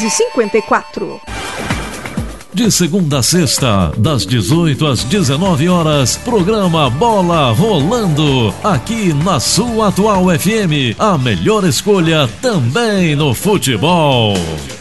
1454. De segunda a sexta, das 18 às 19 horas, programa Bola Rolando, aqui na sua Atual FM, a melhor escolha também no futebol.